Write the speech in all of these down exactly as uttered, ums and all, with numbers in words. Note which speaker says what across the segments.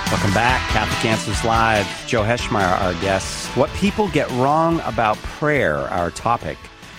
Speaker 1: Welcome back. Catholic Answers Live. Joe Heschmeyer, our guest. What people get wrong about prayer, our topic.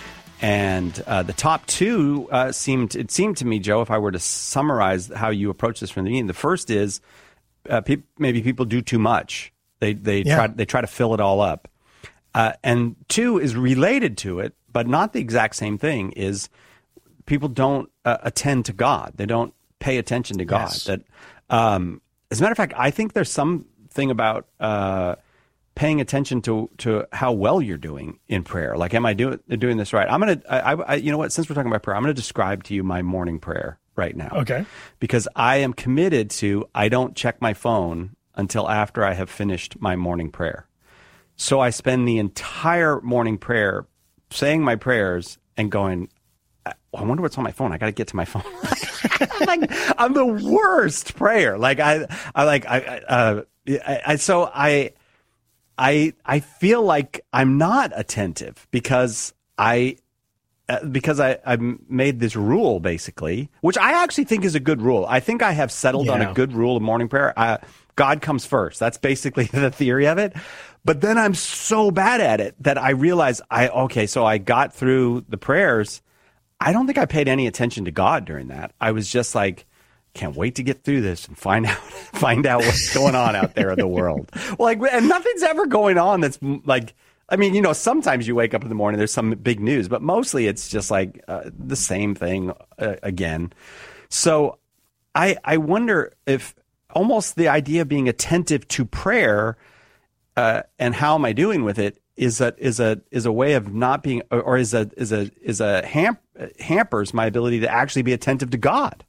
Speaker 1: And uh, the top two uh, seemed, it seemed to me, Joe, if I were to summarize how you approach this from the beginning, the first is uh, pe- maybe people do too much. They they yeah. try they try to fill it all up. Uh, and two is related to it, but not the exact same thing, is people don't uh, attend to God. They don't pay attention to God.
Speaker 2: Yes.
Speaker 1: That, um, as a matter of fact, I think there's something about uh, paying attention to, to how well you're doing in prayer. Like, am I doing doing this right? I'm gonna, I, I, you know what? Since we're talking about prayer, I'm gonna describe to you my morning prayer right now.
Speaker 2: Okay.
Speaker 1: Because I am committed to, I don't check my phone until after I have finished my morning prayer. So I spend the entire morning prayer saying my prayers and going, I wonder what's on my phone. I got to get to my phone. Like, I'm the worst prayer. Like I, I like I, uh, I, I, so I, I, I feel like I'm not attentive because I, uh, because I, I made this rule basically, which I actually think is a good rule. I think I have settled
Speaker 2: yeah.
Speaker 1: on a good rule of morning prayer. I, God comes first. That's basically the theory of it. But then I'm so bad at it that I realize I, okay, so I got through the prayers. I don't think I paid any attention to God during that. I was just like, can't wait to get through this and find out, find out what's going on out there in the world. Well, like, and nothing's ever going on that's like, I mean, you know, sometimes you wake up in the morning, there's some big news, but mostly it's just like uh, the same thing uh, again. So I, I wonder if almost the idea of being attentive to prayer uh, and how am I doing with it is a is a is a way of not being, or is a is a is a ham, hampers my ability to actually be attentive to God.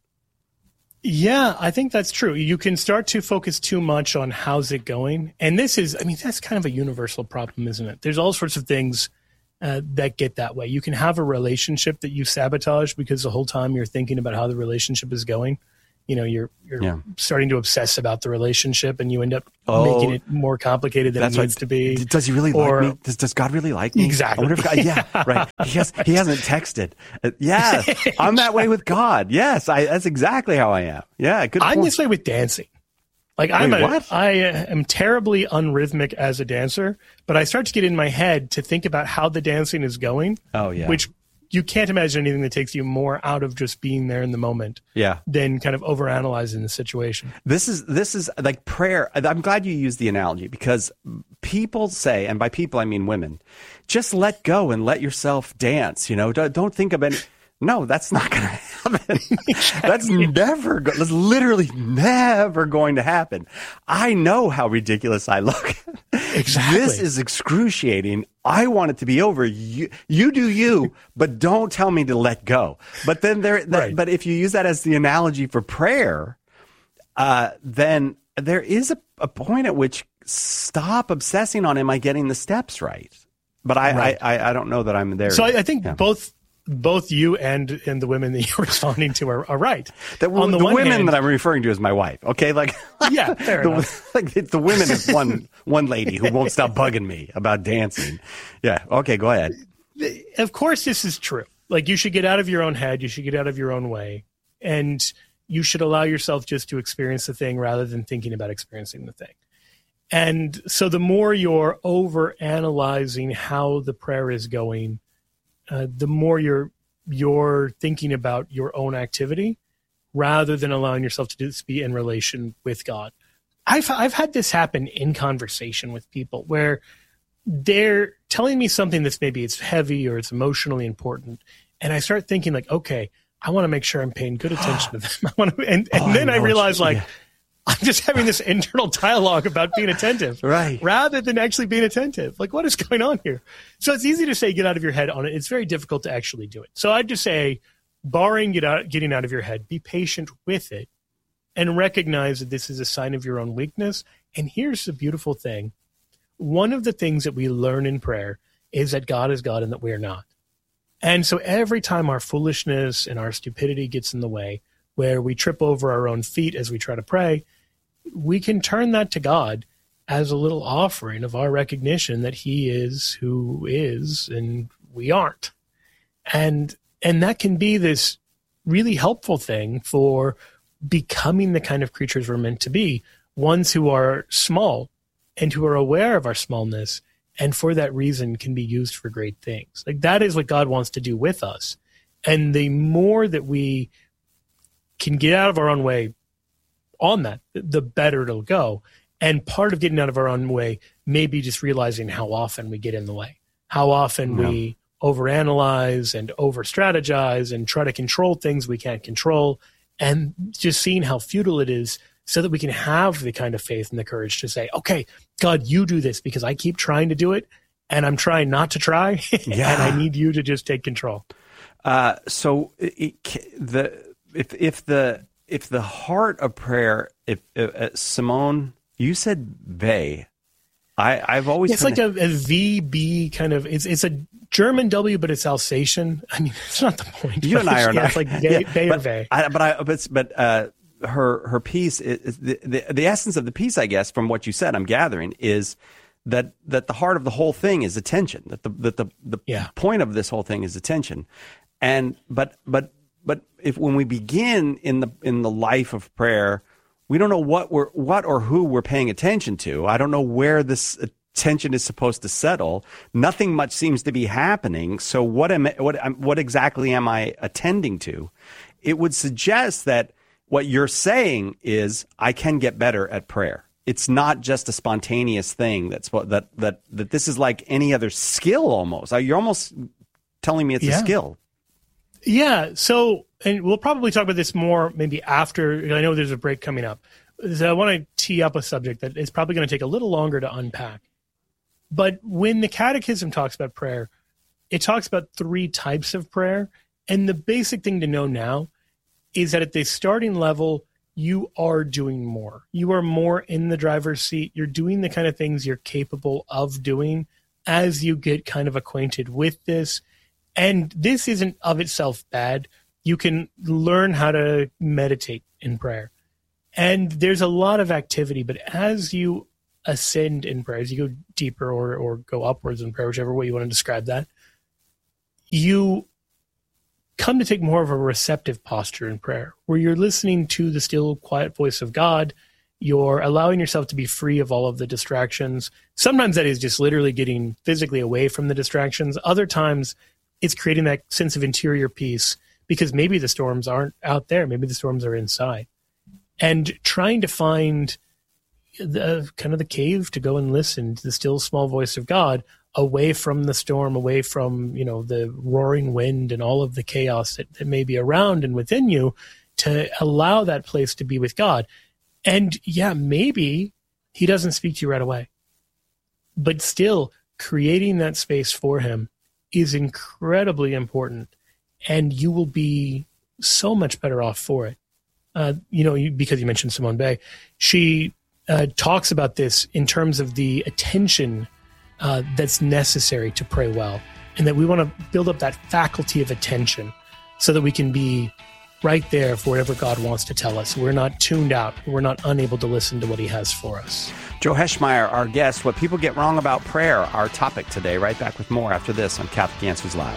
Speaker 2: Yeah, I think that's true. You can start to focus too much on how's it going, and this is, I mean, that's kind of a universal problem, isn't it? There's all sorts of things uh, that get that way. You can have a relationship that you sabotage because the whole time you're thinking about how the relationship is going. You know, you're you're yeah. starting to obsess about the relationship, and you end up
Speaker 1: oh,
Speaker 2: making it more complicated than it needs
Speaker 1: right.
Speaker 2: to be.
Speaker 1: Does he really
Speaker 2: or,
Speaker 1: like me? Does, does God really like me?
Speaker 2: Exactly.
Speaker 1: I wonder if God, yeah, right. He has he hasn't texted. Uh, yeah, I'm that way with God. Yes, I, that's exactly how I am. Yeah, good.
Speaker 2: I'm
Speaker 1: point.
Speaker 2: this way with dancing. Like I'm
Speaker 1: Wait,
Speaker 2: a,
Speaker 1: what?
Speaker 2: I am terribly unrhythmic as a dancer, but I start to get in my head to think about how the dancing is going.
Speaker 1: Oh yeah,
Speaker 2: which. You can't imagine anything that takes you more out of just being there in the moment
Speaker 1: yeah.
Speaker 2: than kind of overanalyzing the situation.
Speaker 1: This is this is like prayer. I'm glad you used the analogy because people say, and by people I mean women, just let go and let yourself dance. You know, don't, don't think of any. No, that's not going to happen. That's never, go- that's literally never going to happen. I know how ridiculous I look.
Speaker 2: Exactly.
Speaker 1: This is excruciating. I want it to be over. You, you do you, but don't tell me to let go. But then there, that,
Speaker 2: right.
Speaker 1: but if you use that as the analogy for prayer, uh, then there is a, a point at which stop obsessing on, am I getting the steps right? But I,
Speaker 2: right.
Speaker 1: I, I, I don't know that I'm there.
Speaker 2: So I, I think
Speaker 1: yeah.
Speaker 2: both, both you and, and the women that you're responding to are, are right.
Speaker 1: The,
Speaker 2: On the,
Speaker 1: the
Speaker 2: one
Speaker 1: women
Speaker 2: hand,
Speaker 1: that I'm referring to is my wife. Okay, like
Speaker 2: yeah, fair
Speaker 1: the,
Speaker 2: enough.
Speaker 1: like the women is one one lady who won't stop bugging me about dancing. Yeah. Okay, go ahead.
Speaker 2: Of course, this is true. Like you should get out of your own head. You should get out of your own way, and you should allow yourself just to experience the thing rather than thinking about experiencing the thing. And so, the more you're over analyzing how the prayer is going, uh, the more you're you're thinking about your own activity rather than allowing yourself to just be in relation with God. I've I've had this happen in conversation with people where they're telling me something that's maybe it's heavy or it's emotionally important, and I start thinking like, okay, I want to make sure I'm paying good attention to them. I want to, and, and
Speaker 1: oh,
Speaker 2: then I, I realize like
Speaker 1: yeah.
Speaker 2: I'm just having this internal dialogue about being attentive,
Speaker 1: right?
Speaker 2: Rather than actually being attentive. Like, what is going on here? So it's easy to say get out of your head on it. It's very difficult to actually do it. So I'd just say, barring get out, getting out of your head, be patient with it and recognize that this is a sign of your own weakness. And here's the beautiful thing. One of the things that we learn in prayer is that God is God and that we are not. And so every time our foolishness and our stupidity gets in the way, where we trip over our own feet as we try to pray, we can turn that to God as a little offering of our recognition that he is who is and we aren't. And and that can be this really helpful thing for becoming the kind of creatures we're meant to be ones who are small and who are aware of our smallness, and for that reason can be used for great things. Like that is what God wants to do with us. And the more that we can get out of our own way on that, the better it'll go. And part of getting out of our own way may be just realizing how often we get in the way, how often yeah. we overanalyze and over-strategize and try to control things we can't control, and just seeing how futile it is so that we can have the kind of faith and the courage to say, okay, God, you do this because I keep trying to do it and I'm trying not to try yeah. and I need you to just take control.
Speaker 1: Uh, so it, the if if the if the heart of prayer, if uh, Simone, you said Bay, I I've always
Speaker 2: it's like a, a V B kind of it's it's a German W, but it's Alsatian. I mean, it's not the point.
Speaker 1: You and I are
Speaker 2: yeah,
Speaker 1: not.
Speaker 2: It's like Bay,
Speaker 1: yeah,
Speaker 2: Bay
Speaker 1: but,
Speaker 2: or Bay.
Speaker 1: I, but I but but uh, her her piece is the, the the essence of the piece, I guess, from what you said, I'm gathering is that that the heart of the whole thing is attention. That the that the the
Speaker 2: yeah.
Speaker 1: point of this whole thing is attention. And but but but if when we begin in the in the life of prayer, we don't know what we're what or who we're paying attention to. I don't know where this attention is supposed to settle. Nothing much seems to be happening. So what am what what exactly am I attending to? It would suggest that what you're saying is I can get better at prayer. It's not just a spontaneous thing. That's what that that that this is like any other skill almost. You're almost telling me it's
Speaker 2: yeah.
Speaker 1: a skill.
Speaker 2: Yeah. So, and we'll probably talk about this more maybe after. I know there's a break coming up. So I want to tee up a subject that is probably going to take a little longer to unpack. But when the Catechism talks about prayer, it talks about three types of prayer. And the basic thing to know now is that at the starting level, you are doing more. You are more in the driver's seat. You're doing the kind of things you're capable of doing as you get kind of acquainted with this. And this isn't of itself bad. You can learn how to meditate in prayer. And there's a lot of activity, but as you ascend in prayer, as you go deeper or, or go upwards in prayer, whichever way you want to describe that, you come to take more of a receptive posture in prayer, where you're listening to the still, quiet voice of God. You're allowing yourself to be free of all of the distractions. Sometimes that is just literally getting physically away from the distractions. Other times, it's creating that sense of interior peace because maybe the storms aren't out there. Maybe the storms are inside. And trying to find the kind of the cave to go and listen to the still small voice of God away from the storm, away from, you know, the roaring wind and all of the chaos that, that may be around and within you, to allow that place to be with God. And yeah, maybe he doesn't speak to you right away, but still creating that space for him is incredibly important, and you will be so much better off for it. Uh, you know, you, because you mentioned Simone Bay, she uh, talks about this in terms of the attention uh, that's necessary to pray well, and that we want to build up that faculty of attention so that we can be right there for whatever God wants to tell us. We're not tuned out. We're not unable to listen to what he has for us.
Speaker 1: Joe Heschmeyer, our guest, what people get wrong about prayer, our topic today. Right back with more after this on Catholic Answers Live.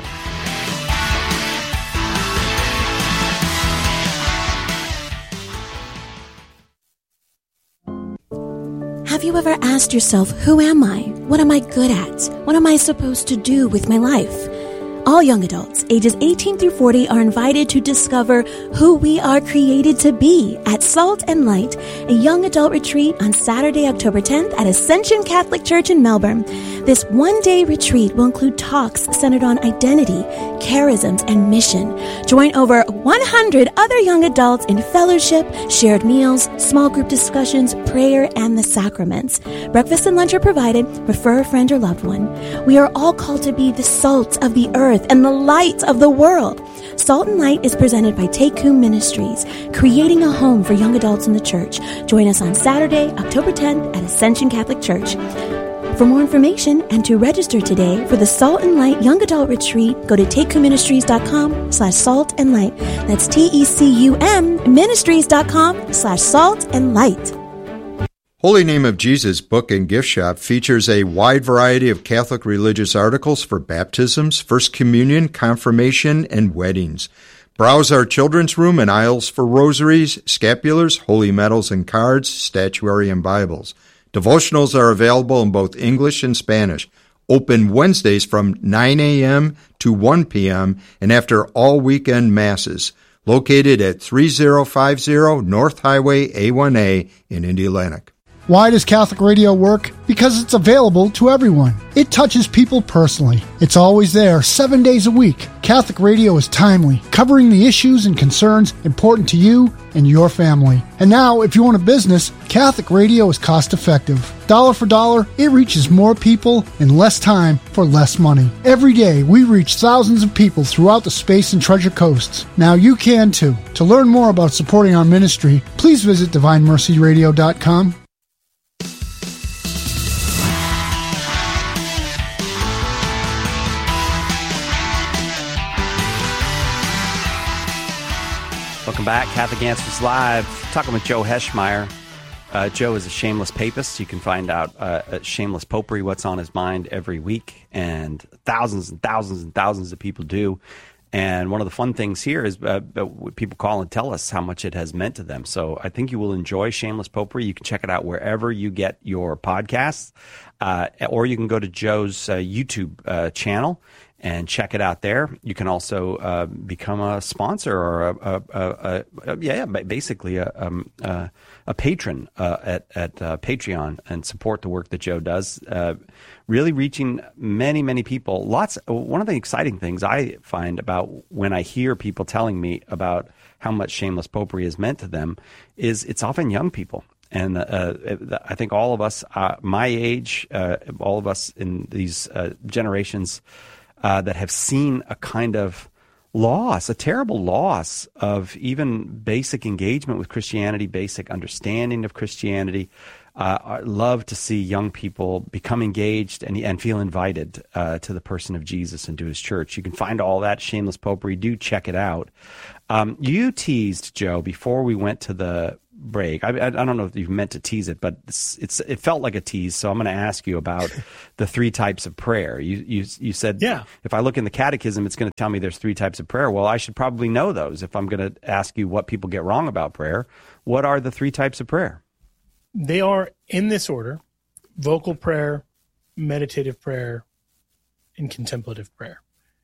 Speaker 3: Have you ever asked yourself, who am I? What am I good at? What am I supposed to do with my life? All young adults, ages eighteen through forty, are invited to discover who we are created to be at Salt and Light, a young adult retreat on Saturday, October tenth at Ascension Catholic Church in Melbourne. This one-day retreat will include talks centered on identity, charisms, and mission. Join over one hundred other young adults in fellowship, shared meals, small group discussions, prayer, and the sacraments. Breakfast and lunch are provided. Refer a friend or loved one. We are all called to be the salt of the earth and the light of the world. Salt and Light is presented by Take Whom Ministries, creating a home for young adults in the church. Join us on Saturday, October tenth at Ascension Catholic Church. For more information and to register today for the Salt and Light Young Adult Retreat, go to takecumministries.com slash salt and light. That's T-E-C-U-M ministries.com slash salt and light.
Speaker 4: Holy Name of Jesus Book and Gift Shop features a wide variety of Catholic religious articles for baptisms, First Communion, confirmation, and weddings. Browse our children's room and aisles for rosaries, scapulars, holy medals and cards, statuary, and Bibles. Devotionals are available in both English and Spanish. Open Wednesdays from nine a.m. to one p.m. and after all weekend masses. Located at thirty fifty North Highway A one A in Indianapolis.
Speaker 5: Why does Catholic radio work? Because it's available to everyone. It touches people personally. It's always there, seven days a week. Catholic radio is timely, covering the issues and concerns important to you and your family. And now, if you own a business, Catholic radio is cost-effective. Dollar for dollar, it reaches more people in less time for less money. Every day, we reach thousands of people throughout the Space and Treasure Coasts. Now you can too. To learn more about supporting our ministry, please visit divine mercy radio dot com.
Speaker 1: Welcome back, Catholic Answers Live. Talking with Joe Heschmeyer. Uh, Joe is a shameless papist. You can find out uh, at Shameless Popery what's on his mind every week, and thousands and thousands and thousands of people do. And one of the fun things here is uh, people call and tell us how much it has meant to them. So I think you will enjoy Shameless Popery. You can check it out wherever you get your podcasts, uh, or you can go to Joe's uh, YouTube uh, channel and check it out there. You can also uh, become a sponsor or a, a, a, a yeah, basically a um, uh, a patron uh, at at uh, Patreon and support the work that Joe does. Uh, really reaching many many people. Lots. One of the exciting things I find about when I hear people telling me about how much Shameless Popery has meant to them is it's often young people. And uh, I think all of us, uh, my age, uh, all of us in these uh, generations. Uh, that have seen a kind of loss, a terrible loss of even basic engagement with Christianity, basic understanding of Christianity. Uh, love to see young people become engaged and, and feel invited uh, to the person of Jesus and to his church. You can find all that, Shameless Popery. Do check it out. Um, you teased, Joe, before we went to the break. I, I, I don't know if you meant to tease it, but it's, it's it felt like a tease. So I'm going to ask you about the three types of prayer. You you you said,
Speaker 2: yeah.
Speaker 1: If I look in the catechism, it's going to tell me there's three types of prayer. Well, I should probably know those if I'm going to ask you what people get wrong about prayer. What are the three types of prayer?
Speaker 2: They are in this order: vocal prayer, meditative prayer, and contemplative prayer.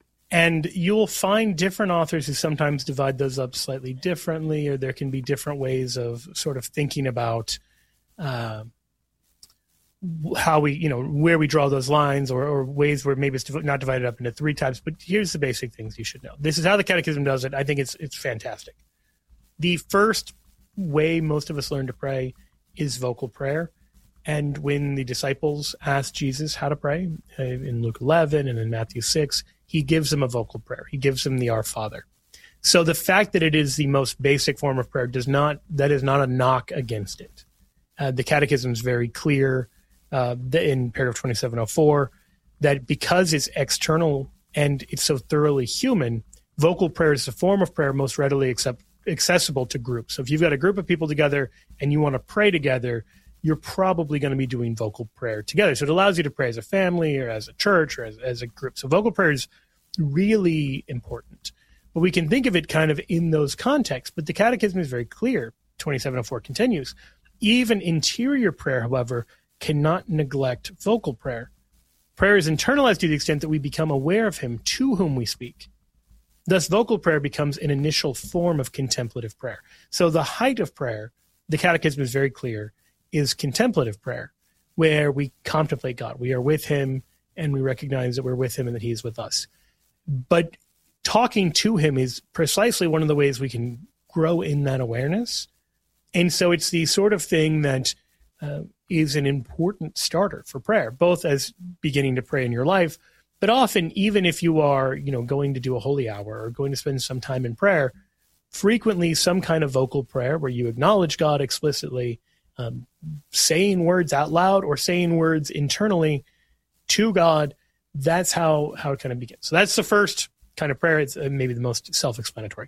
Speaker 2: And you'll find different authors who sometimes divide those up slightly differently, or there can be different ways of sort of thinking about uh, how we, you know, where we draw those lines, or, or ways where maybe it's not divided up into three types. But here's the basic things you should know. This is how the Catechism does it. I think it's it's fantastic. The first way most of us learn to pray is vocal prayer. And when the disciples asked Jesus how to pray, uh, in Luke eleven and in Matthew six, he gives them a vocal prayer. He gives them the Our Father. So the fact that it is the most basic form of prayer does not, that is not a knock against it. Uh, the Catechism is very clear uh, in paragraph twenty-seven oh four that because it's external and it's so thoroughly human, vocal prayer is a form of prayer most readily accept, accessible to groups. So if you've got a group of people together and you want to pray together, you're probably going to be doing vocal prayer together. So it allows you to pray as a family or as a church or as, as a group. So vocal prayer is really important. But we can think of it kind of in those contexts. But the Catechism is very clear. twenty-seven oh four continues. Even interior prayer, however, cannot neglect vocal prayer. Prayer is internalized to the extent that we become aware of him to whom we speak. Thus, vocal prayer becomes an initial form of contemplative prayer. So the height of prayer, the Catechism is very clear, is contemplative prayer, where we contemplate God. We are with him, and we recognize that we're with him and that he is with us. But talking to him is precisely one of the ways we can grow in that awareness. And so it's the sort of thing that uh, is an important starter for prayer, both as beginning to pray in your life, but often even if you are, you know, going to do a holy hour or going to spend some time in prayer, frequently some kind of vocal prayer where you acknowledge God explicitly, Um, saying words out loud or saying words internally to God, that's how, how it kind of begins. So that's the first kind of prayer. It's uh, maybe the most self-explanatory.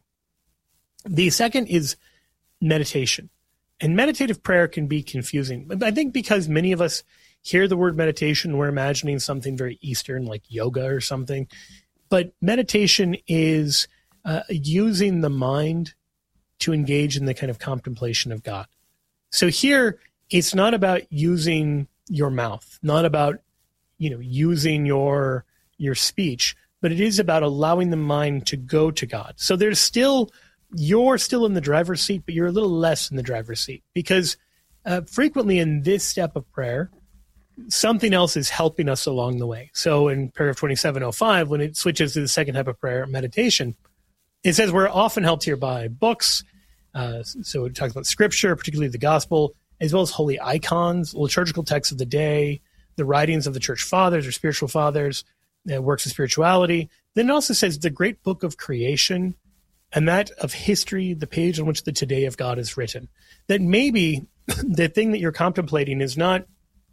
Speaker 2: The second is meditation. And meditative prayer can be confusing. I think because many of us hear the word meditation, we're imagining something very Eastern like yoga or something. But meditation is uh, using the mind to engage in the kind of contemplation of God. So here, it's not about using your mouth, not about, you know, using your your speech, but it is about allowing the mind to go to God. So there's still, you're still in the driver's seat, but you're a little less in the driver's seat, because uh, frequently in this step of prayer, something else is helping us along the way. So in paragraph twenty-seven oh five, when it switches to the second type of prayer, meditation, it says we're often helped here by books. Uh, so it talks about scripture, particularly the gospel, as well as holy icons, liturgical texts of the day, the writings of the church fathers or spiritual fathers, uh, works of spirituality. Then it also says the great book of creation, and that of history, the page on which the today of God is written. That maybe the thing that you're contemplating is not,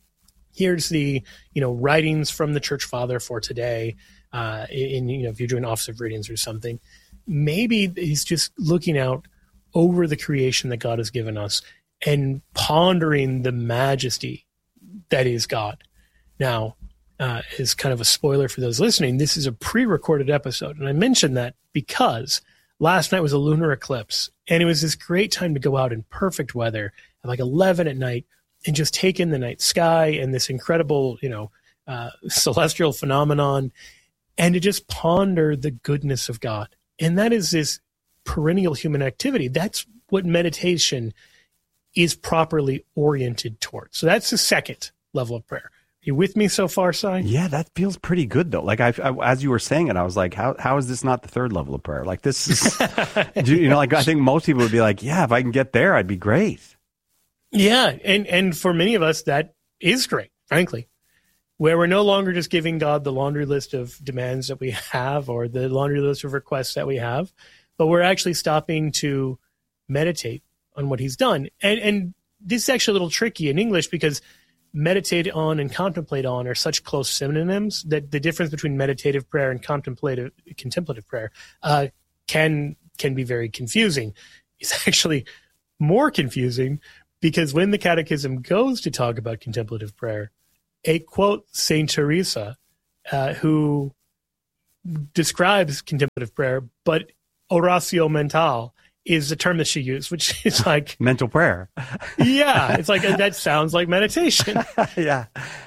Speaker 2: here's the, you know, writings from the church father for today, uh, in, you know, if you're doing office of readings or something. Maybe he's just looking out over the creation that God has given us and pondering the majesty that is God. Now, uh, as kind of a spoiler for those listening, this is a pre-recorded episode. And I mentioned that because last night was a lunar eclipse, and it was this great time to go out in perfect weather at like eleven at night and just take in the night sky and this incredible, you know, uh, celestial phenomenon, and to just ponder the goodness of God. And that is this perennial human activity. That's what meditation is properly oriented towards. So that's the second level of prayer. Are you with me so far, Si?
Speaker 1: Yeah, that feels pretty good though. Like I, I, as you were saying it, I was like, how how is this not the third level of prayer? Like this is, you know, like I think most people would be like, yeah, if I can get there, I'd be great.
Speaker 2: Yeah, and and for many of us, that is great, frankly, where we're no longer just giving God the laundry list of demands that we have or the laundry list of requests that we have, but we're actually stopping to meditate on what he's done. And and this is actually a little tricky in English because meditate on and contemplate on are such close synonyms that the difference between meditative prayer and contemplative contemplative prayer uh, can can be very confusing. It's actually more confusing because when the Catechism goes to talk about contemplative prayer, a quote Saint Teresa, uh, who describes contemplative prayer, but oratio mental is the term that she used, which is like
Speaker 1: mental prayer.
Speaker 2: Yeah, it's like that sounds like meditation.
Speaker 1: Yeah.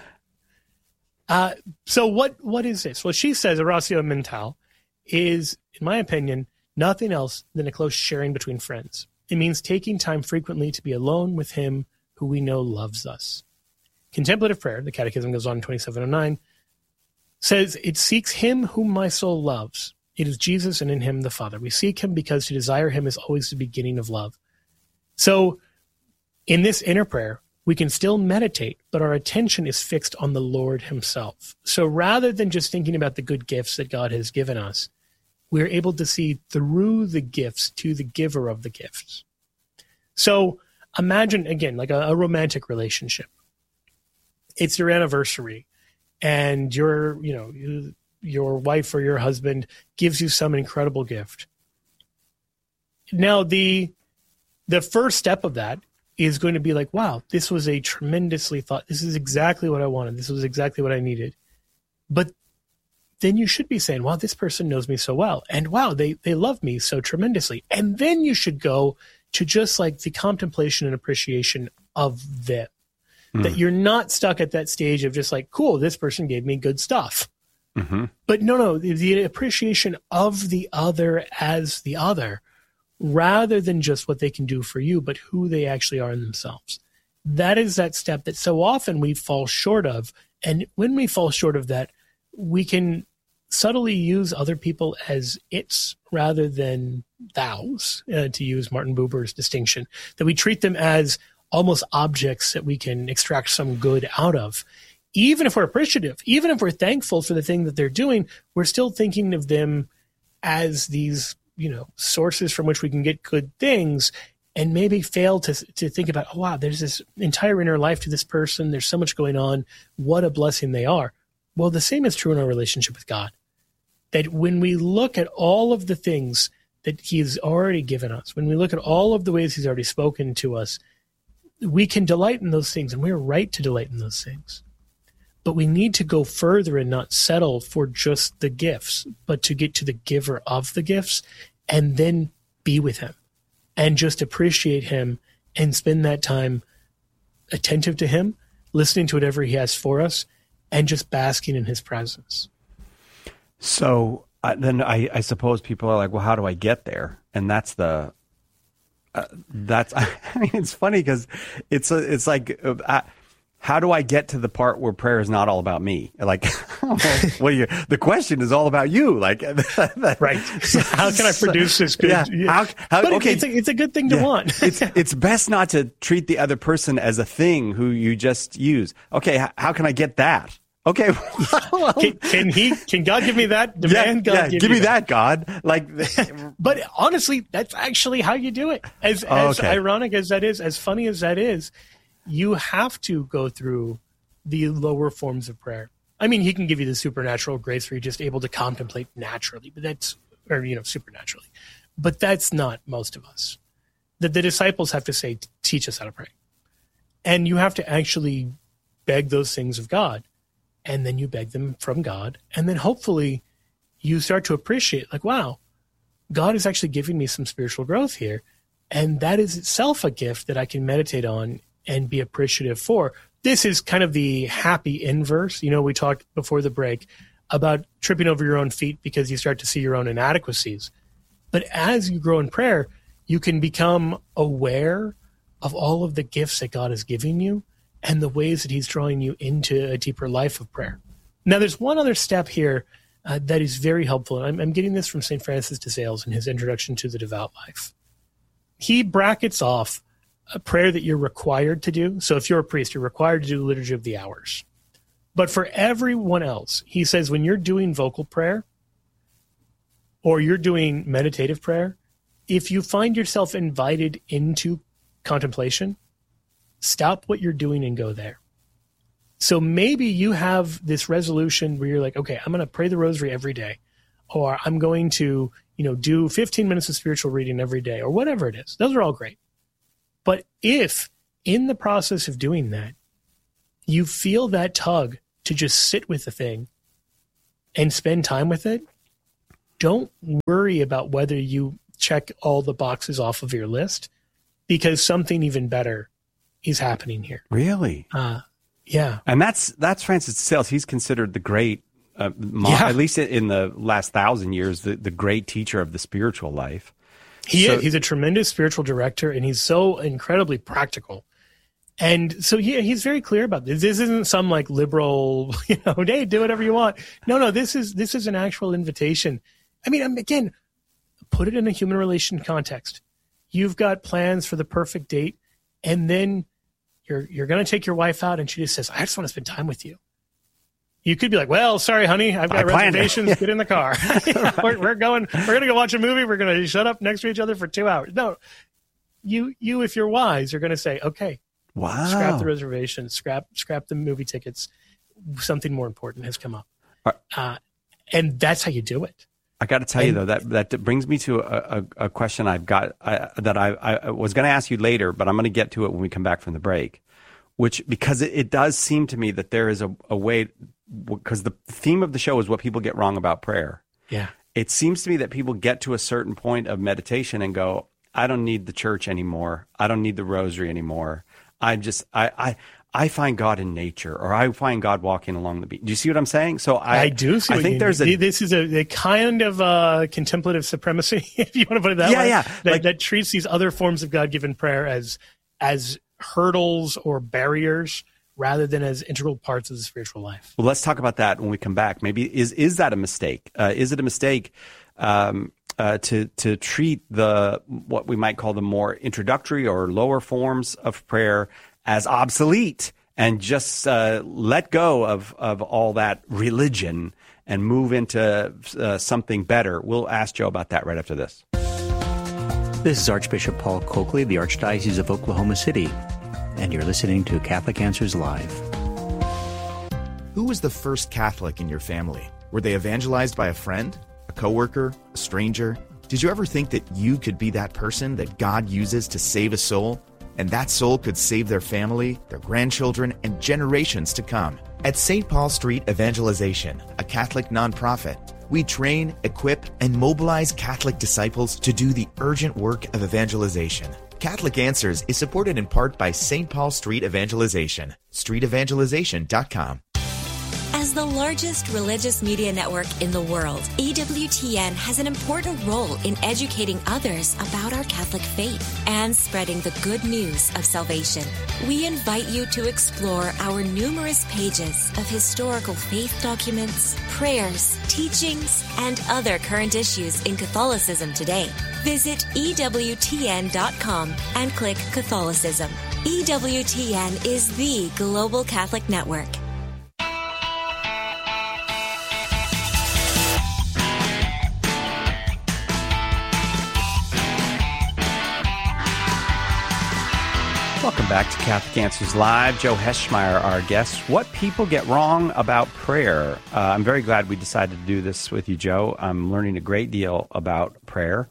Speaker 2: Uh, so what what is this? Well, she says oratio mental is, in my opinion, nothing else than a close sharing between friends. It means taking time frequently to be alone with him who we know loves us. Contemplative prayer, the Catechism goes on in twenty-seven oh nine, says it seeks him whom my soul loves. It is Jesus and in him the Father. We seek him because to desire him is always the beginning of love. So in this inner prayer, we can still meditate, but our attention is fixed on the Lord himself. So rather than just thinking about the good gifts that God has given us, we're able to see through the gifts to the giver of the gifts. So imagine, again, like a, a romantic relationship. It's your anniversary, and you're, you know, you, your wife or your husband gives you some incredible gift. Now, the the first step of that is going to be like, wow, this was a tremendously thought. This is exactly what I wanted. This was exactly what I needed. But then you should be saying, wow, this person knows me so well. And wow, they, they love me so tremendously. And then you should go to just like the contemplation and appreciation of them. Mm. That you're not stuck at that stage of just like, cool, this person gave me good stuff. Mm-hmm. But no, no, the, the appreciation of the other as the other, rather than just what they can do for you, but who they actually are in themselves. That is that step that so often we fall short of. And when we fall short of that, we can subtly use other people as its rather than thous, uh, to use Martin Buber's distinction, that we treat them as almost objects that we can extract some good out of. Even if we're appreciative, even if we're thankful for the thing that they're doing, we're still thinking of them as these, you know, sources from which we can get good things, and maybe fail to to think about, oh, wow, there's this entire inner life to this person. There's so much going on. What a blessing they are. Well, the same is true in our relationship with God. That when we look at all of the things that he has already given us, when we look at all of the ways he's already spoken to us, we can delight in those things, and we're right to delight in those things. But we need to go further and not settle for just the gifts, but to get to the giver of the gifts and then be with him and just appreciate him and spend that time attentive to him, listening to whatever he has for us, and just basking in his presence.
Speaker 1: So uh, then I, I suppose people are like, well, how do I get there? And that's the, uh, that's, I mean, it's funny because it's, a, it's like, uh, how do I get to the part where prayer is not all about me? Like, well, you, the question is all about you. Like,
Speaker 2: right. So how can I produce this good?
Speaker 1: Yeah. How, how,
Speaker 2: but
Speaker 1: okay.
Speaker 2: It's a, it's a good thing to
Speaker 1: yeah.
Speaker 2: want.
Speaker 1: it's, it's best not to treat the other person as a thing who you just use. Okay. How, how can I get that? Okay. Well,
Speaker 2: can, can he, can God give me that? Demand
Speaker 1: yeah,
Speaker 2: God
Speaker 1: yeah,
Speaker 2: give,
Speaker 1: give me
Speaker 2: that.
Speaker 1: that, God. Like,
Speaker 2: but honestly, that's actually how you do it. As,
Speaker 1: oh,
Speaker 2: as
Speaker 1: okay.
Speaker 2: ironic as that is, as funny as that is, you have to go through the lower forms of prayer. I mean, he can give you the supernatural grace where you're just able to contemplate naturally, but that's, or, you know, supernaturally, but that's not most of us. The, the disciples have to say, teach us how to pray. And you have to actually beg those things of God. And then you beg them from God. And then hopefully you start to appreciate, like, wow, God is actually giving me some spiritual growth here. And that is itself a gift that I can meditate on and be appreciative for. This is kind of the happy inverse. You know, we talked before the break about tripping over your own feet because you start to see your own inadequacies. But as you grow in prayer, you can become aware of all of the gifts that God is giving you and the ways that he's drawing you into a deeper life of prayer. Now, there's one other step here uh, that is very helpful. And I'm, I'm getting this from Saint Francis de Sales in his Introduction to the Devout Life. He brackets off a prayer that you're required to do. So if you're a priest, you're required to do the Liturgy of the Hours. But for everyone else, he says when you're doing vocal prayer or you're doing meditative prayer, if you find yourself invited into contemplation, stop what you're doing and go there. So maybe you have this resolution where you're like, okay, I'm going to pray the rosary every day, or I'm going to, you know, do fifteen minutes of spiritual reading every day, or whatever it is. Those are all great. But if in the process of doing that, you feel that tug to just sit with the thing and spend time with it, don't worry about whether you check all the boxes off of your list, because something even better is happening here.
Speaker 1: Really?
Speaker 2: Uh, yeah.
Speaker 1: And that's that's Francis de Sales. He's considered the great, uh, mo-
Speaker 2: yeah.
Speaker 1: at least in the last thousand years, the, the great teacher of the spiritual life.
Speaker 2: He
Speaker 1: so,
Speaker 2: is. He's a tremendous spiritual director, and he's so incredibly practical. And so yeah, he's very clear about this. This isn't some like liberal, you know, hey, do whatever you want. No, no, this is this is an actual invitation. I mean, again, put it in a human relation context. You've got plans for the perfect date, and then you're you're going to take your wife out, and she just says, I just want to spend time with you. You could be like, well, sorry, honey, I've got reservations. Get in the car. you know, we're, we're going, we're going to go watch a movie. We're going to shut up next to each other for two hours. No, you, you, if you're wise, you're going to say, okay,
Speaker 1: wow,
Speaker 2: scrap the reservations, scrap, scrap the movie tickets. Something more important has come up. Uh, and that's how you do it.
Speaker 1: I got to tell and, you though, that, that brings me to a, a, a question I've got I, that I, I was going to ask you later, but I'm going to get to it when we come back from the break, which, because it, it does seem to me that there is a, a way, because the theme of the show is what people get wrong about prayer.
Speaker 2: Yeah.
Speaker 1: It seems to me that people get to a certain point of meditation and go, I don't need the church anymore. I don't need the rosary anymore. I just, I, I, I find God in nature, or I find God walking along the beach. Do you see what I'm saying? So I,
Speaker 2: I do see.
Speaker 1: I
Speaker 2: what
Speaker 1: think
Speaker 2: you
Speaker 1: there's
Speaker 2: mean.
Speaker 1: a,
Speaker 2: this is a, a kind of uh, contemplative supremacy, if you want to put it that
Speaker 1: yeah,
Speaker 2: way.
Speaker 1: Yeah,
Speaker 2: that,
Speaker 1: like,
Speaker 2: that treats these other forms of God-given prayer as, as hurdles or barriers, rather than as integral parts of the spiritual life.
Speaker 1: Well, let's talk about that when we come back. Maybe is is that a mistake? Uh, is it a mistake um, uh, to to treat the what we might call the more introductory or lower forms of prayer as obsolete, and just uh, let go of of all that religion and move into uh, something better? We'll ask Joe about that right after this.
Speaker 6: This is Archbishop Paul Coakley of the Archdiocese of Oklahoma City, and you're listening to Catholic Answers Live.
Speaker 7: Who was the first Catholic in your family? Were they evangelized by a friend, a coworker, a stranger? Did you ever think that you could be that person that God uses to save a soul? And that soul could save their family, their grandchildren, and generations to come. At Saint Paul Street Evangelization, a Catholic nonprofit, We train, equip, and mobilize Catholic disciples to do the urgent work of evangelization. Catholic Answers is supported in part by Saint Paul Street Evangelization, street evangelization dot com.
Speaker 8: As the largest religious media network in the world, E W T N has an important role in educating others about our Catholic faith and spreading the good news of salvation. We invite you to explore our numerous pages of historical faith documents, prayers, teachings, and other current issues in Catholicism today. Visit E W T N dot com and click Catholicism. E W T N is the global Catholic network.
Speaker 1: Welcome back to Catholic Answers Live. Joe Heschmeyer, our guest. What people get wrong about prayer. Uh, I'm very glad we decided to do this with you, Joe. I'm learning a great deal about prayer,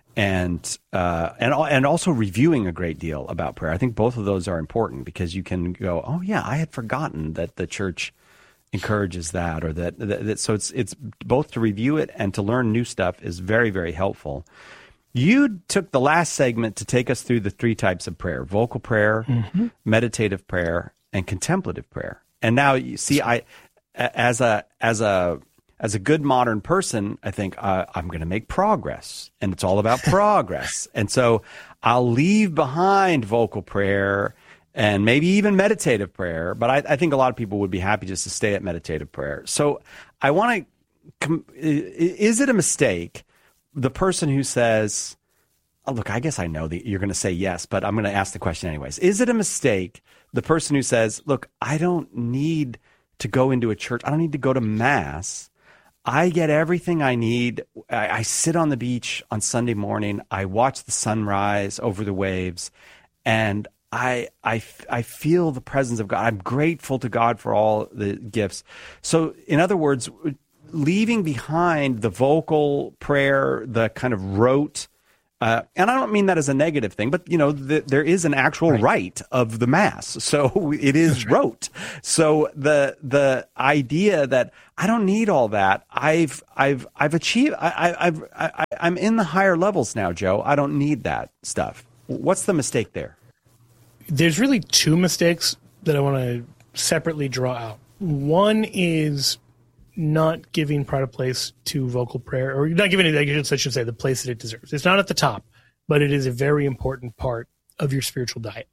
Speaker 1: and uh, and and also reviewing a great deal about prayer. I think both of those are important because you can go, oh yeah, I had forgotten that the church encourages that, or that, that, that so it's it's both to review it and to learn new stuff is very, very helpful. You took the last segment to take us through the three types of prayer: vocal prayer, mm-hmm. meditative prayer, and contemplative prayer. And now you see, I, as a as a as a good modern person, I think uh, I'm going to make progress, and it's all about progress. And so I'll leave behind vocal prayer and maybe even meditative prayer. But I, I think a lot of people would be happy just to stay at meditative prayer. So I want to: is it a mistake? The person who says, oh, look, I guess I know that you're going to say yes, but I'm going to ask the question anyways. Is it a mistake, the person who says, look, I don't need to go into a church. I don't need to go to Mass. I get everything I need. I, I sit on the beach on Sunday morning. I watch the sunrise over the waves, and I, I, I feel the presence of God. I'm grateful to God for all the gifts. So in other words, leaving behind the vocal prayer, the kind of rote, uh, and I don't mean that as a negative thing, but you know, the, there is an actual right. rite of the Mass, so it is right. rote. So the the idea that I don't need all that, I've I've I've achieved, I, I've I, I'm in the higher levels now, Joe. I don't need that stuff. What's the mistake there?
Speaker 2: There's really two mistakes that I want to separately draw out. One is not giving pride of place to vocal prayer, or not giving it, I should say, the place that it deserves. It's not at the top, but it is a very important part of your spiritual diet.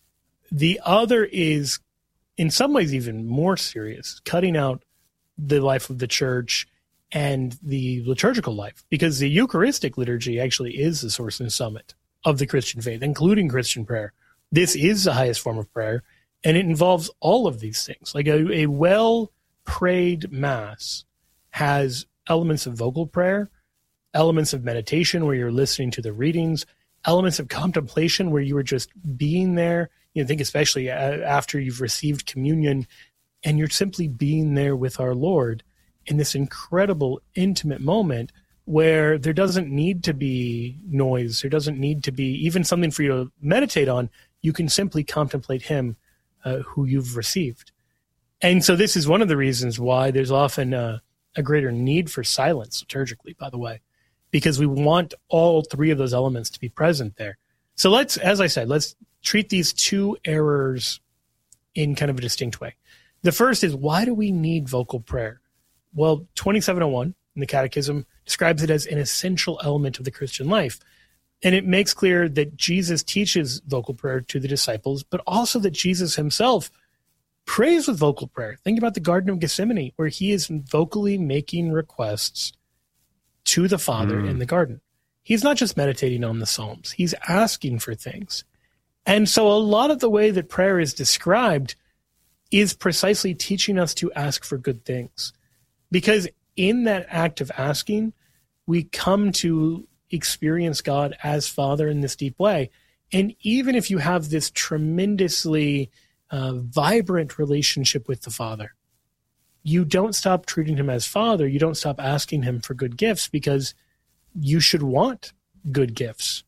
Speaker 2: The other is, in some ways, even more serious, cutting out the life of the church and the liturgical life, because the Eucharistic liturgy actually is the source and summit of the Christian faith, including Christian prayer. This is the highest form of prayer, and it involves all of these things. Like a, a well prayed Mass has elements of vocal prayer, elements of meditation where you're listening to the readings, elements of contemplation where you are just being there. You know, think especially after you've received communion and you're simply being there with our Lord in this incredible intimate moment where there doesn't need to be noise. There doesn't need to be even something for you to meditate on. You can simply contemplate Him uh, who you've received. And so this is one of the reasons why there's often a, a greater need for silence liturgically, by the way, because we want all three of those elements to be present there. So let's, as I said, let's treat these two errors in kind of a distinct way. The first is, why do we need vocal prayer? Well, twenty-seven oh one in the Catechism describes it as an essential element of the Christian life. And it makes clear that Jesus teaches vocal prayer to the disciples, but also that Jesus himself prays with vocal prayer. Think about the Garden of Gethsemane, where he is vocally making requests to the Father mm. in the garden. He's not just meditating on the Psalms. He's asking for things. And so a lot of the way that prayer is described is precisely teaching us to ask for good things. Because in that act of asking, we come to experience God as Father in this deep way. And even if you have this tremendously uh, vibrant relationship with the Father, you don't stop treating him as Father. You don't stop asking him for good gifts, because you should want good gifts.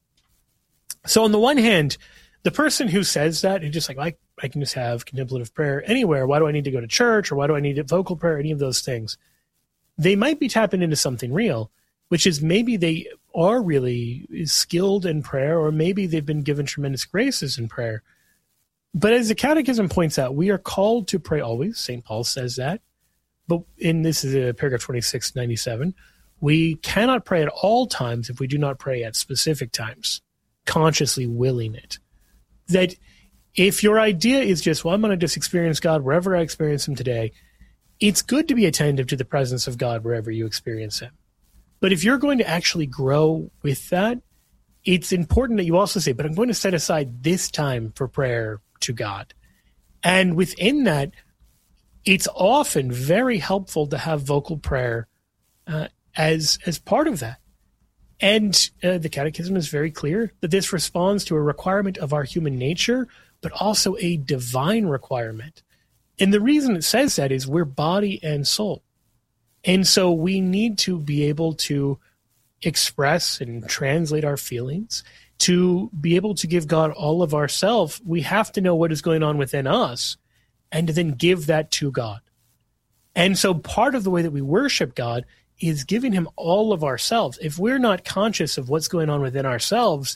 Speaker 2: So on the one hand, the person who says that, who's just like, I, I can just have contemplative prayer anywhere. Why do I need to go to church? Or why do I need vocal prayer? Any of those things. they might be tapping into something real, which is maybe they are really skilled in prayer, or maybe they've been given tremendous graces in prayer. But as the Catechism points out, we are called to pray always. Saint Paul says that. But in this is uh, paragraph twenty-six ninety-seven, we cannot pray at all times if we do not pray at specific times, consciously willing it. That if your idea is just, well, I'm going to just experience God wherever I experience him today, it's good to be attentive to the presence of God wherever you experience him. But if you're going to actually grow with that, it's important that you also say, but I'm going to set aside this time for prayer to God. And within that, it's often very helpful to have vocal prayer uh, as as part of that. And uh, the Catechism is very clear that this responds to a requirement of our human nature, but also a divine requirement. And the reason it says that is we're body and soul. And so we need to be able to express and translate our feelings. To be able to give God all of ourselves, we have to know what is going on within us and to then give that to God. And so part of the way that we worship God is giving him all of ourselves. If we're not conscious of what's going on within ourselves,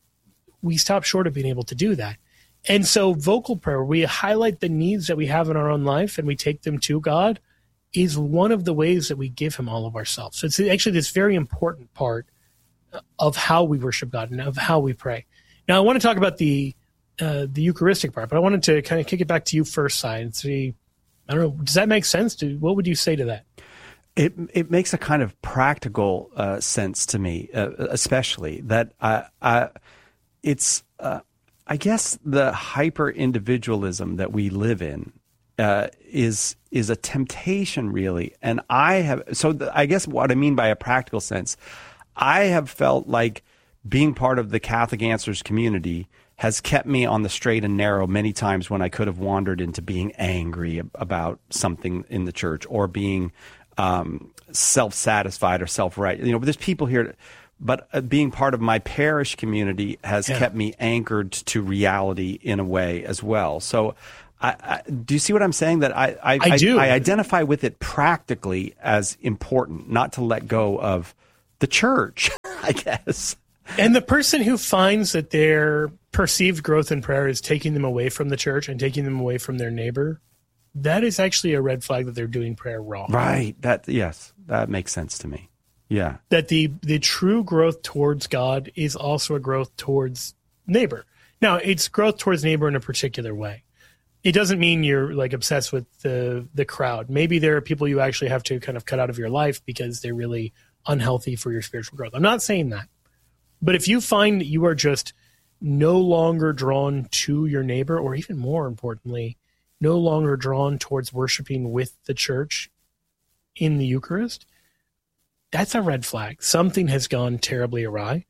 Speaker 2: we stop short of being able to do that. And so vocal prayer, we highlight the needs that we have in our own life and we take them to God, is one of the ways that we give him all of ourselves. So it's actually this very important part of how we worship God and of how we pray. Now, I want to talk about the uh, the Eucharistic part, but I wanted to kind of kick it back to you first, Si, and see, I don't know, does that make sense? To, what would you say to that?
Speaker 1: It it makes a kind of practical uh, sense to me, uh, especially that I, I, it's, uh, I guess the hyper-individualism that we live in uh, is is a temptation, really. And I have, so the, I guess what I mean by a practical sense, I have felt like being part of the Catholic Answers community has kept me on the straight and narrow many times when I could have wandered into being angry about something in the church or being um, self-satisfied or self-right. You know, there's people here, but uh, being part of my parish community has yeah. kept me anchored to reality in a way as well. So I, I, do you see what I'm saying? That I I,
Speaker 2: I do.
Speaker 1: I, I identify with it practically as important, not to let go of the church, I guess.
Speaker 2: And the person who finds that their perceived growth in prayer is taking them away from the church and taking them away from their neighbor, that is actually a red flag that they're doing prayer wrong.
Speaker 1: Right. That yes, that makes sense to me. Yeah.
Speaker 2: That the the true growth towards God is also a growth towards neighbor. Now, it's growth towards neighbor in a particular way. It doesn't mean you're like obsessed with the the crowd. Maybe there are people you actually have to kind of cut out of your life because they're really unhealthy for your spiritual growth. I'm not saying that. But if you find that you are just no longer drawn to your neighbor, or even more importantly, no longer drawn towards worshiping with the church in the Eucharist, that's a red flag. Something has gone terribly awry.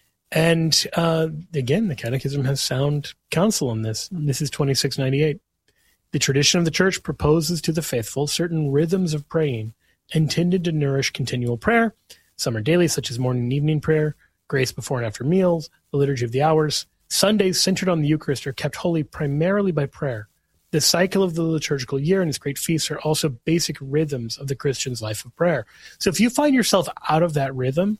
Speaker 2: And uh, again, the Catechism has sound counsel on this. This is twenty-six ninety-eight. The tradition of the church proposes to the faithful certain rhythms of praying intended to nourish continual prayer. Some are daily, such as morning and evening prayer, grace before and after meals, the liturgy of the hours. Sundays centered on the Eucharist are kept holy primarily by prayer. The cycle of the liturgical year and its great feasts are also basic rhythms of the Christian's life of prayer. So if you find yourself out of that rhythm,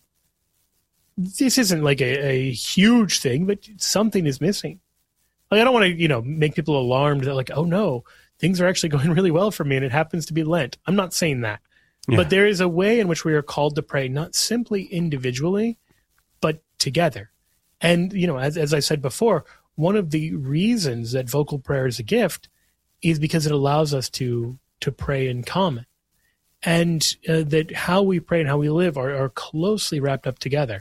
Speaker 2: this isn't like a, a huge thing, but something is missing. Like, I don't want to, you know, make people alarmed that like, oh no, things are actually going really well for me and it happens to be Lent. I'm not saying that. Yeah. But there is a way in which we are called to pray, not simply individually, but together. And, you know, as, as I said before, one of the reasons that vocal prayer is a gift is because it allows us to to pray in common. And uh, that how we pray and how we live are, are closely wrapped up together.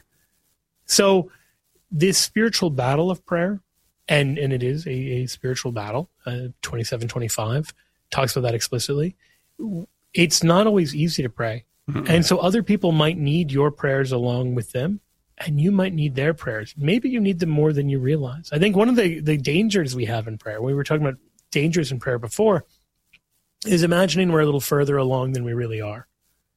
Speaker 2: So this spiritual battle of prayer, and, and it is a, a spiritual battle, uh, twenty-seven twenty-five talks about that explicitly. It's not always easy to pray. Mm-hmm. And so other people might need your prayers along with them, and you might need their prayers. Maybe you need them more than you realize. I think one of the, the dangers we have in prayer, we were talking about dangers in prayer before, is imagining we're a little further along than we really are.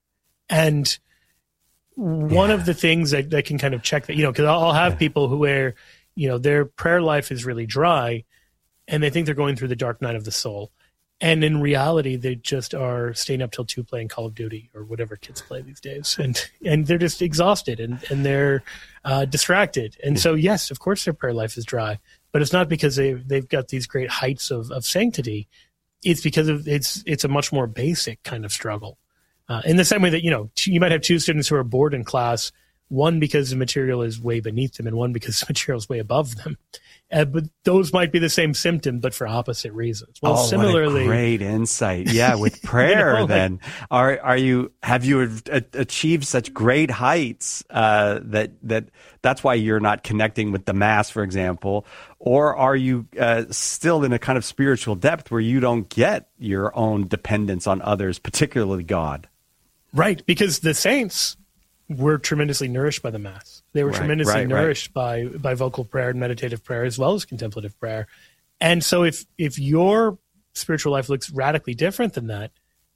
Speaker 2: And one yeah. of the things that, that can kind of check that, you know, because I'll have yeah. people who are, you know, their prayer life is really dry, and they think they're going through the dark night of the soul. And in reality, they just are staying up till two playing Call of Duty or whatever kids play these days. And and they're just exhausted and, and they're uh, distracted. And so, yes, of course their prayer life is dry. But it's not because they, they've got these great heights of, of sanctity. It's because of it's it's a much more basic kind of struggle. Uh, in the same way that, you know, you might have two students who are bored in class, one because the material is way beneath them and one because the material is way above them. Uh, but those might be the same symptom, but for opposite reasons. Well,
Speaker 1: oh,
Speaker 2: similarly,
Speaker 1: what a great insight. Yeah, with prayer, you know, then like, are are you have you a- achieved such great heights uh, that that that's why you're not connecting with the Mass, for example, or are you uh, still in a kind of spiritual depth where you don't get your own dependence on others, particularly God?
Speaker 2: Right, because the saints were tremendously nourished by the Mass. They were
Speaker 1: right,
Speaker 2: tremendously
Speaker 1: right,
Speaker 2: nourished
Speaker 1: right.
Speaker 2: by by vocal prayer and meditative prayer as well as contemplative prayer. And so if if your spiritual life looks radically different than that,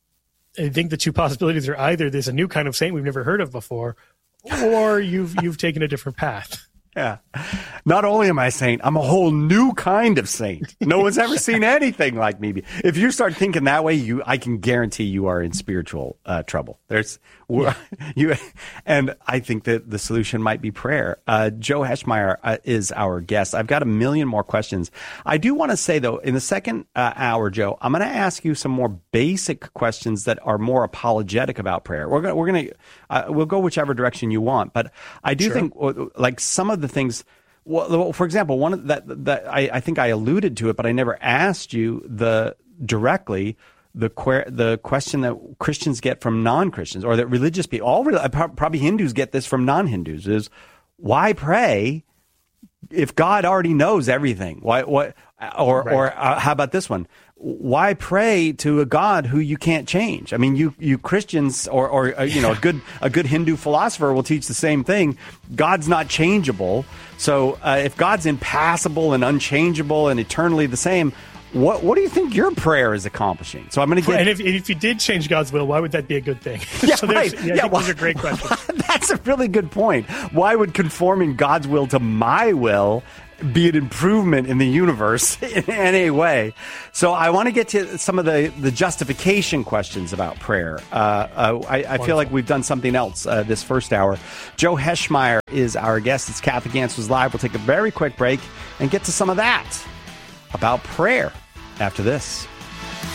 Speaker 2: I think the two possibilities are either there's a new kind of saint we've never heard of before, or you've you've taken a different path.
Speaker 1: Yeah. Not only am I a saint, I'm a whole new kind of saint. No one's ever seen anything like me. If you start thinking that way, you, I can guarantee you are in spiritual uh, trouble. There's, yeah. you, and I think that the solution might be prayer. Uh, Joe Heschmeyer uh, is our guest. I've got a million more questions. I do want to say though, in the second uh, hour, Joe, I'm going to ask you some more basic questions that are more apologetic about prayer. We're going, we're going to, uh, we'll go whichever direction you want, but I do
Speaker 2: sure.
Speaker 1: think like some of the things, well, for example, one of that that I, I think I alluded to it, but I never asked you the directly the the question that Christians get from non-Christians, or that religious people, all probably Hindus get this from non-Hindus, is why pray if God already knows everything? Why what or right. or uh, how about this one? Why pray to a God who you can't change? I mean, you you Christians or or uh, you know a good a good Hindu philosopher will teach the same thing. God's not changeable. So uh, if God's impassible and unchangeable and eternally the same, what what do you think your prayer is accomplishing? So I'm going to get.
Speaker 2: And if, if you did change God's will, why would that be a good thing?
Speaker 1: Yeah,
Speaker 2: so
Speaker 1: right.
Speaker 2: Yeah,
Speaker 1: yeah,
Speaker 2: well, those are great questions.
Speaker 1: That's a really good point. Why would conforming God's will to my will be an improvement in the universe in any way? So I want to get to some of the, the justification questions about prayer. Uh, uh, I, I feel like we've done something else uh, this first hour. Joe Heschmeyer is our guest. It's Catholic Answers Live. We'll take a very quick break and get to some of that about prayer after this.